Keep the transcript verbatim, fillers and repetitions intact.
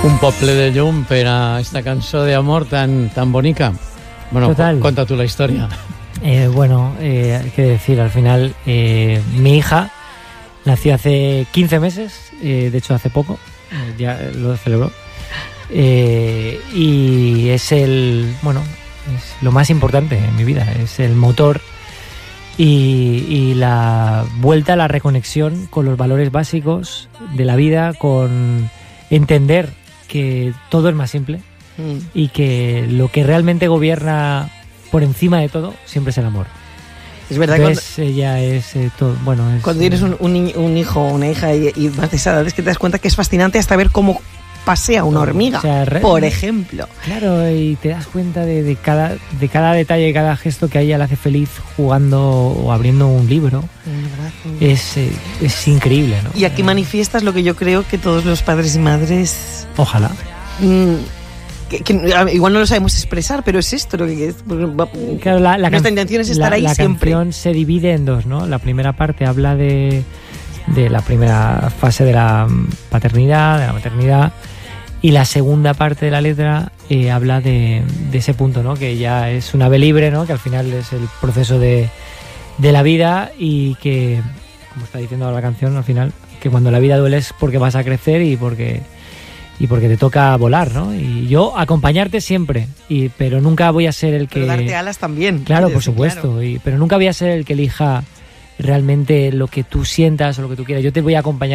Un poble de llum per a esta cançó d'amor tan, tan bonica. Bueno, Total. Cuenta tú la historia. Eh, bueno, eh, hay que decir, al final, eh, mi hija nació hace quince meses, eh, de hecho hace poco, eh, ya lo celebró. Eh, y es el, bueno, es lo más importante en mi vida, es el motor y, y la vuelta a la reconexión con los valores básicos de la vida, con entender que todo es más simple mm. y que lo que realmente gobierna por encima de todo siempre es el amor. Es verdad. Entonces, cuando, ella es eh, todo, bueno, es, cuando tienes un, un, un hijo o una hija y, y más de esa edad, es que te das cuenta que es fascinante hasta ver cómo pasea una hormiga, o sea, re, por ejemplo. Claro, y te das cuenta de, de, cada, de cada detalle, de cada gesto que a ella le hace feliz jugando o abriendo un libro. Es, eh, es increíble, ¿no? Y aquí manifiestas lo que yo creo que todos los padres y madres... Ojalá. Mmm, que, que, igual no lo sabemos expresar, pero es esto lo que es. Claro, la, la nuestra intención es estar la, ahí la siempre. La canción se divide en dos, ¿no? La primera parte habla de, de la primera fase de la paternidad, de la maternidad, y la segunda parte de la letra eh, habla de, de ese punto, ¿no? Que ya es un ave libre, ¿no? Que al final es el proceso de, de la vida y que, como está diciendo ahora la canción, al final, que cuando la vida duele es porque vas a crecer y porque... y porque te toca volar, ¿no? Y yo acompañarte siempre, y, pero nunca voy a ser el que... Pero darte alas también. Claro, por supuesto, claro. Y, pero nunca voy a ser el que elija realmente lo que tú sientas o lo que tú quieras. Yo te voy a acompañar